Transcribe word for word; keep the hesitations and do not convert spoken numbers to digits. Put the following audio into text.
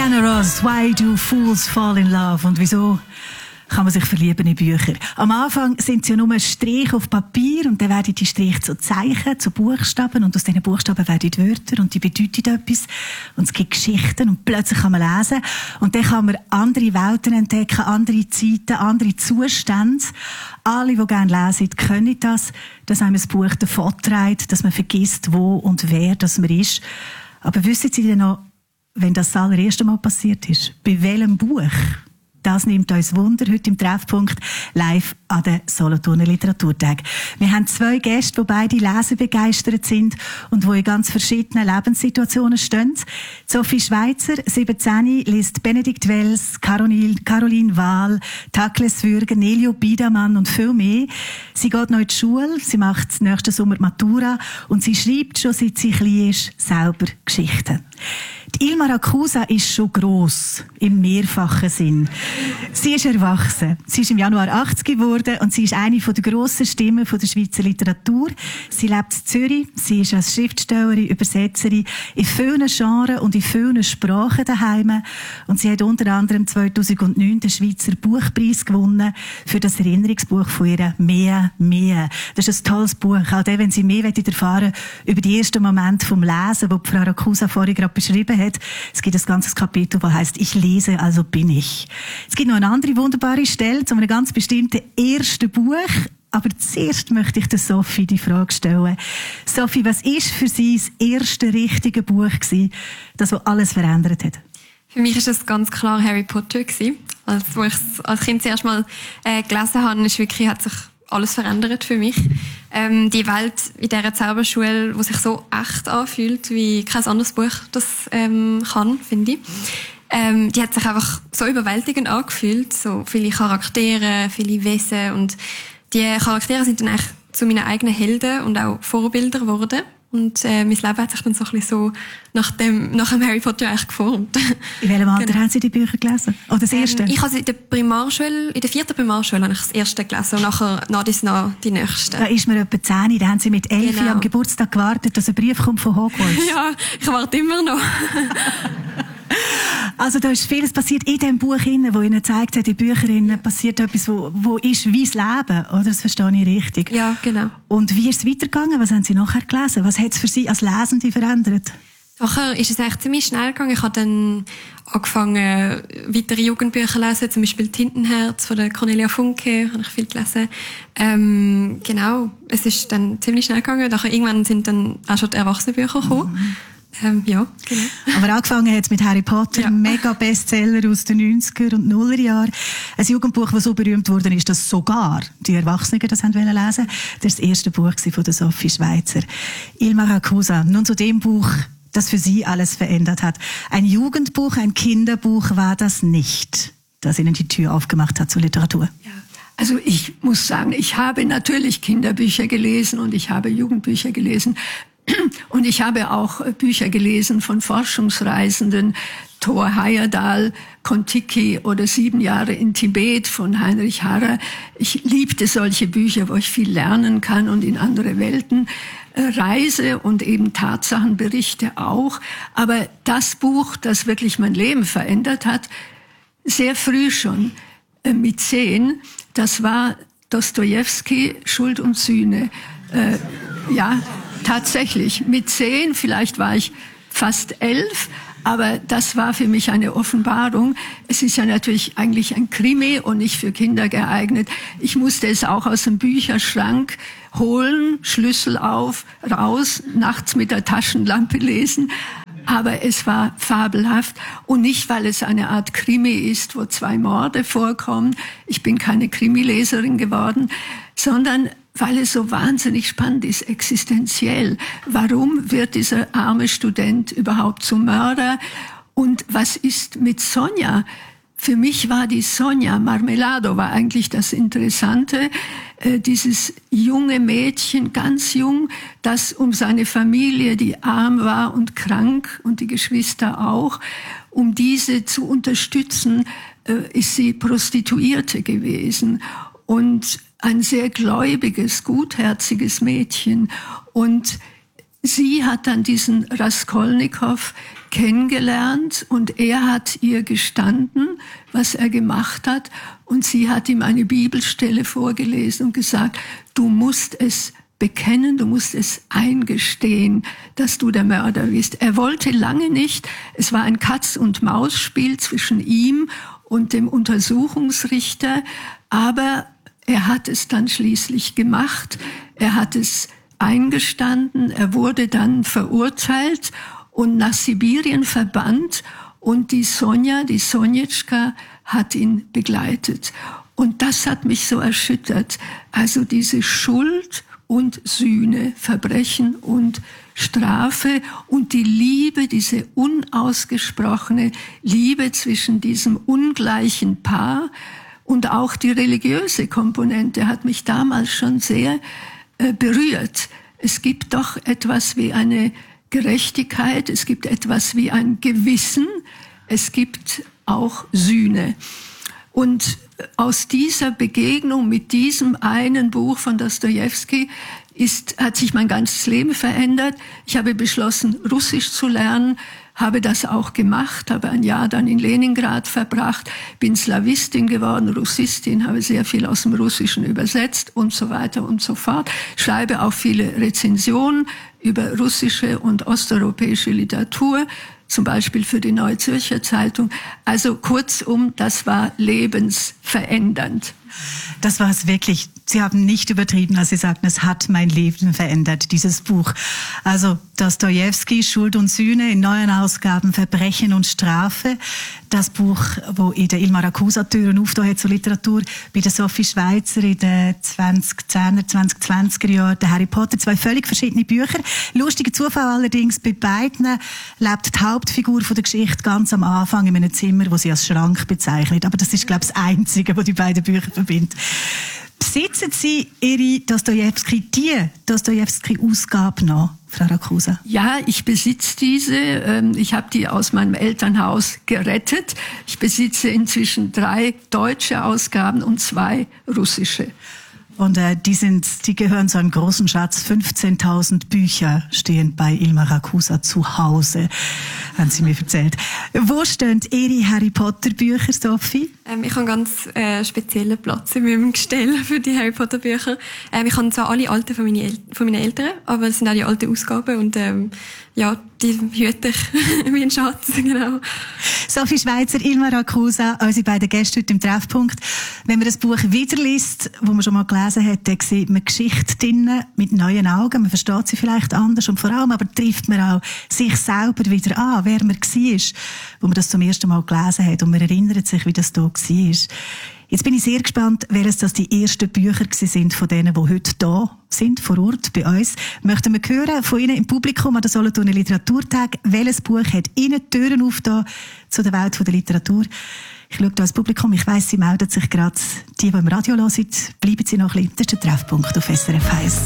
Diana Ross, Why Do Fools Fall in Love? Und wieso kann man sich verlieben in Bücher? Am Anfang sind es ja nur Striche auf Papier und dann werden die Striche zu Zeichen, zu Buchstaben und aus diesen Buchstaben werden die Wörter und die bedeuten etwas und es gibt Geschichten und plötzlich kann man lesen und dann kann man andere Welten entdecken, andere Zeiten, andere Zustände. Alle, die gerne lesen, können das, dass einem ein Buch davon trägt, dass man vergisst, wo und wer das man ist. Aber wissen Sie denn noch, wenn das das allererste Mal passiert ist? Bei welchem Buch? Das nimmt uns Wunder heute im Treffpunkt live an den Solothurner Literaturtag. Wir haben zwei Gäste, die beide lesebegeistert sind und die in ganz verschiedenen Lebenssituationen stehen. Sophie Schweizer, siebzehn, liest Benedikt Wells, Caroline, Caroline Wahl, Takles Würger, Nelio Biedermann und viel mehr. Sie geht noch in die Schule, sie macht nächsten Sommer Matura und sie schreibt schon, seit sie klein ist, selber Geschichten. Die Ilma Rakusa ist schon gross, im mehrfachen Sinn. Sie ist erwachsen. Sie ist im Januar achtzig geworden und sie ist eine der grossen Stimmen der Schweizer Literatur. Sie lebt in Zürich. Sie ist als Schriftstellerin, Übersetzerin in vielen Genres und in vielen Sprachen daheim. Und sie hat unter anderem zweitausendneun den Schweizer Buchpreis gewonnen für das Erinnerungsbuch von ihr «Mehr, mehr». Das ist ein tolles Buch. Auch dann, wenn Sie mehr erfahren über die ersten Momente vom Lesen, die Frau Rakusa vorhin gerade beschrieben hat. Es gibt ein ganzes Kapitel, das heisst «Ich lese, also bin ich». Es gibt noch eine andere wunderbare Stelle zu einem ganz bestimmten ersten Buch. Aber zuerst möchte ich der Sophie die Frage stellen. Sophie, was war für Sie das erste richtige Buch gewesen, das alles verändert hat? Für mich war das ganz klar Harry Potter gewesen. Als, wo ich es als Kind zuerst mal äh, gelesen habe, ist wirklich, hat sich alles verändert für mich. Ähm, die Welt in dieser Zauberschule, die sich so echt anfühlt, wie kein anderes Buch das ähm, kann, finde ich. Ähm, die hat sich einfach so überwältigend angefühlt. So viele Charaktere, viele Wesen. Und die Charaktere sind dann eigentlich zu meinen eigenen Helden und auch Vorbilder geworden. Und äh, mein Leben hat sich dann so ein bisschen so nach dem, nach dem Harry Potter eigentlich geformt. In welchem Alter genau. haben Sie die Bücher gelesen? Oder das erste? Ähm, ich habe in der Primarschule, in der vierten Primarschule habe ich das erste gelesen und nachher nach dies nach die nächste. Da ist mir etwa zehn, da haben Sie mit elf Genau. am Geburtstag gewartet, dass ein Brief kommt von Hogwarts. Ja, ich warte immer noch. Also da ist vieles passiert in dem Buch, wo Ihnen gezeigt hat, in Büchern passiert etwas, wo, wo ist wie das Leben, oder? Das verstehe ich richtig. Ja, genau. Und wie ist es weitergegangen? Was haben Sie nachher gelesen? Was hat es für Sie als Lesende verändert? Nachher ist es eigentlich ziemlich schnell gegangen. Ich habe dann angefangen, weitere Jugendbücher zu lesen, zum Beispiel «Tintenherz» von der Cornelia Funke, habe ich viel gelesen. Ähm, genau, es ist dann ziemlich schnell gegangen. Nachher irgendwann sind dann auch schon die Erwachsenenbücher gekommen. Mhm. Ähm, ja, genau. Aber angefangen hat es mit Harry Potter, ja. Mega Bestseller aus den neunziger und Nullerjahren. Ein Jugendbuch, das so berühmt wurde, ist, dass sogar die Erwachsenen das haben lesen. Das war das erste Buch von der Sophie Schweizer. Ilma Rakusa, nun zu dem Buch, das für Sie alles verändert hat. Ein Jugendbuch, ein Kinderbuch war das nicht, das Ihnen die Tür aufgemacht hat zur Literatur. Ja. Also ich muss sagen, ich habe natürlich Kinderbücher gelesen und ich habe Jugendbücher gelesen. Und ich habe auch Bücher gelesen von Forschungsreisenden, Thor Heyerdahl, Kon-Tiki oder Sieben Jahre in Tibet von Heinrich Harrer. Ich liebte solche Bücher, wo ich viel lernen kann und in andere Welten reise und eben Tatsachenberichte auch. Aber das Buch, das wirklich mein Leben verändert hat, sehr früh schon, mit zehn, das war Dostojewski, Schuld und Sühne. Äh, ja, tatsächlich. Mit zehn, vielleicht war ich fast elf, aber das war für mich eine Offenbarung. Es ist ja natürlich eigentlich ein Krimi und nicht für Kinder geeignet. Ich musste es auch aus dem Bücherschrank holen, Schlüssel auf, raus, nachts mit der Taschenlampe lesen. Aber es war fabelhaft und nicht, weil es eine Art Krimi ist, wo zwei Morde vorkommen. Ich bin keine Krimileserin geworden, sondern weil es so wahnsinnig spannend ist, existenziell. Warum wird dieser arme Student überhaupt zum Mörder? Und was ist mit Sonja? Für mich war die Sonja Marmelado war eigentlich das Interessante, äh, dieses junge Mädchen, ganz jung, das um seine Familie, die arm war und krank und die Geschwister auch, um diese zu unterstützen, äh, ist sie Prostituierte gewesen und ein sehr gläubiges, gutherziges Mädchen. Und sie hat dann diesen Raskolnikow kennengelernt und er hat ihr gestanden, was er gemacht hat. Und sie hat ihm eine Bibelstelle vorgelesen und gesagt, du musst es bekennen, du musst es eingestehen, dass du der Mörder bist. Er wollte lange nicht. Es war ein Katz-und-Maus-Spiel zwischen ihm und dem Untersuchungsrichter, aber er hat es dann schließlich gemacht. Er hat es eingestanden. Er wurde dann verurteilt und nach Sibirien verbannt. Und die Sonja, die Sonjetschka, hat ihn begleitet. Und das hat mich so erschüttert. Also diese Schuld und Sühne, Verbrechen und Strafe und die Liebe, diese unausgesprochene Liebe zwischen diesem ungleichen Paar und auch die religiöse Komponente hat mich damals schon sehr äh, berührt. Es gibt doch etwas wie eine Gerechtigkeit, es gibt etwas wie ein Gewissen, es gibt auch Sühne. Und aus dieser Begegnung mit diesem einen Buch von Dostojewski ist, hat sich mein ganzes Leben verändert. Ich habe beschlossen, Russisch zu lernen, habe das auch gemacht, habe ein Jahr dann in Leningrad verbracht, bin Slawistin geworden, Russistin, habe sehr viel aus dem Russischen übersetzt und so weiter und so fort. Schreibe auch viele Rezensionen über russische und osteuropäische Literatur, zum Beispiel für die Neue Zürcher Zeitung. Also kurzum, das war lebensverändernd. Das war es wirklich. Sie haben nicht übertrieben, als Sie sagten, es hat mein Leben verändert, dieses Buch. Also Dostojewski, Schuld und Sühne in neuen Ausgaben, Verbrechen und Strafe. Das Buch, wo in der Ilmar Akusa Türen aufgetan hat zur Literatur, bei der Sophie Schweizer in den zweitausendzehner, zweitausendzwanziger Jahren, der Harry Potter, zwei völlig verschiedene Bücher. Lustiger Zufall allerdings, bei beiden lebt die Hauptfigur von der Geschichte ganz am Anfang in einem Zimmer, wo sie als Schrank bezeichnet. Aber das ist, glaube ich, das Einzige, was die beiden Bücher verbindet. Besitzen Sie Ihre Dostojewski, die Dostojewski-Ausgabe noch, Frau Rakusa? Ja, ich besitze diese. Ich habe die aus meinem Elternhaus gerettet. Ich besitze inzwischen drei deutsche Ausgaben und zwei russische. Und äh, die sind, die gehören zu einem großen Schatz. fünfzehntausend Bücher stehen bei Ilmar Akusa zu Hause, haben Sie mir erzählt. Wo stehen Ihre Harry Potter Bücher, Sophie? Ähm, ich habe einen ganz äh, speziellen Platz in meinem Gestell für die Harry Potter Bücher. Ähm, ich habe zwar alle alten von, meine El- von meinen Eltern, aber es sind auch die alten Ausgaben und ähm, ja, die hüte ich wie ein Schatz, genau. Sophie Schweizer, Ilmar Akusa, unsere beiden Gäste heute im Treffpunkt. Wenn man das Buch wieder liest, wo man schon mal gelesen hat, dann sieht man Geschichte drinnen mit neuen Augen. Man versteht sie vielleicht anders und vor allem aber trifft man auch sich selber wieder an, wer man war, wo man das zum ersten Mal gelesen hat und man erinnert sich, wie das da war. Jetzt bin ich sehr gespannt, welches das die ersten Bücher sind von denen, die heute da sind, vor Ort bei uns. Möchten wir hören von Ihnen im Publikum an der Solothurner Literaturtag, welches Buch hat Ihnen die Türen aufgetan zu der Welt der Literatur? Ich schaue da ins Publikum, ich weiss, Sie melden sich gerade. Die, die im Radio hören, bleiben Sie noch ein bisschen. Das ist der Treffpunkt auf S R F eins.